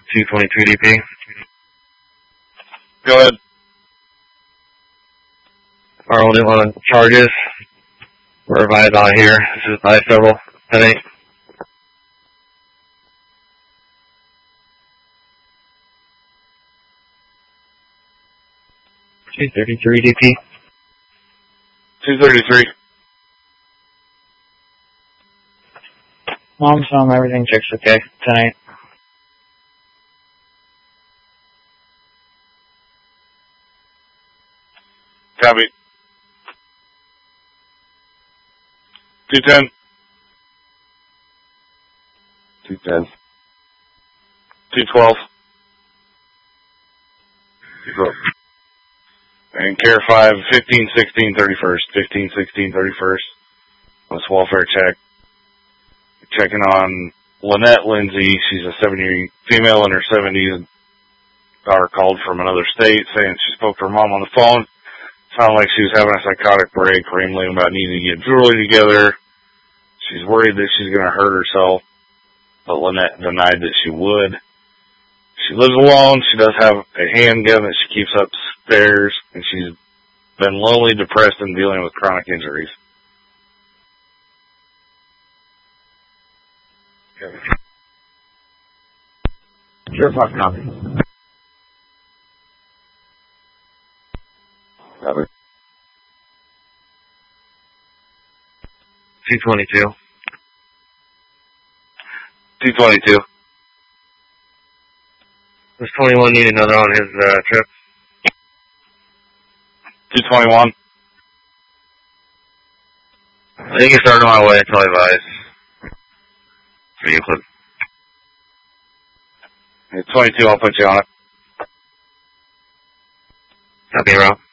222 DP. Go ahead. Our only one on charges. We're revised on here. This is by several. 10-8. $233 DP. 233. Mom's home. Everything checks okay. 10-8. Copy. 210. 210. 212. 212. And Care 5, 15, 16, 31st. 15, 16, 31st. Let's welfare check. Checking on Lynette Lindsay. She's a 70 female in her 70s. Daughter called from another state saying she spoke to her mom on the phone. Sounded like she was having a psychotic break, rambling about needing to get jewelry together. She's worried that she's going to hurt herself, but Lynette denied that she would. She lives alone. She does have a handgun that she keeps upstairs, and she's been lonely, depressed, and dealing with chronic injuries. Sure, fuck copy. Copy. 222. 222. Does 21 need another on his trip? 221. I think he started on my way until I advised. For you, Clip. 22, I'll put you on it. Copy, Rob.